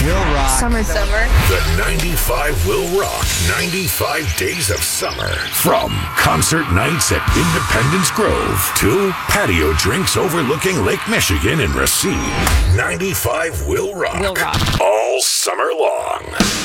Will rock. Summer. The 95 will rock 95 days of summer. From concert nights at Independence Grove to patio drinks overlooking Lake Michigan in Racine. 95 will rock. Will rock. All summer long.